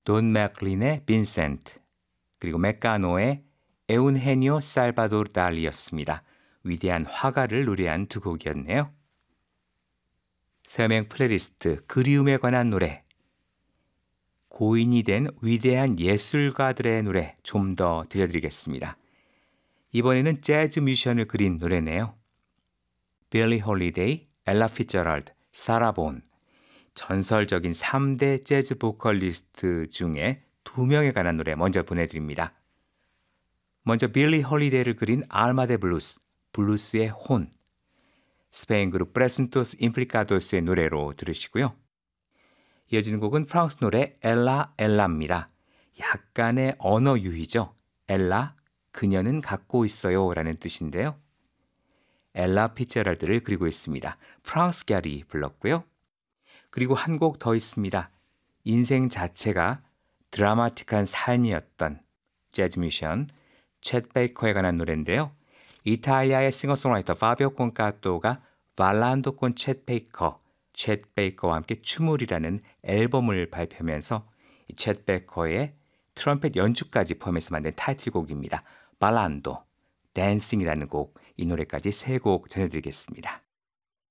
돈 맥클린의 빈센트, 그리고 메카노의 에운헤니오 살바도르 달리였습니다. 위대한 화가를 노래한 두 곡이었네요. 서명 플레이리스트 그리움에 관한 노래, 고인이 된 위대한 예술가들의 노래 좀 더 들려드리겠습니다. 이번에는 재즈 뮤지션을 그린 노래네요. 빌리 홀리데이, 엘라 피츠제럴드, 사라 본, 전설적인 3대 재즈 보컬리스트 중에 2명에 관한 노래 먼저 보내드립니다. 먼저 빌리 홀리데이를 그린 알마 데 블루스, 블루스의 혼, 스페인 그룹 프레순토스 임플리카도스의 노래로 들으시고요. 이어지는 곡은 프랑스 노래 엘라 엘라입니다. 약간의 언어 유희죠. 엘라, 그녀는 갖고 있어요 라는 뜻인데요. 엘라 피츠제럴드를 그리고 있습니다. 프랑스 갸리 불렀고요. 그리고 한 곡 더 있습니다. 인생 자체가 드라마틱한 삶이었던 재즈 뮤지션 챗 베이커에 관한 노래인데요. 이탈리아의 싱어송라이터 파비오 콘카토가 발란도 콘 챗 베이커와 함께 춤을이라는 앨범을 발표하면서 챗 베이커의 트럼펫 연주까지 포함해서 만든 타이틀곡입니다. 발란도, 댄싱이라는 곡, 이 노래까지 3곡 전해드리겠습니다.